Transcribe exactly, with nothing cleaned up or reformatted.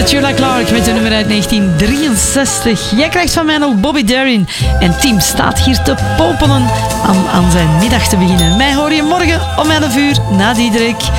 Petula Clark met een nummer uit negentien drieënzestig. Jij krijgt van mij nog Bobby Darin. En Tim staat hier te popelen aan, aan zijn middag te beginnen. Mij hoor je morgen om elf uur na Diederik.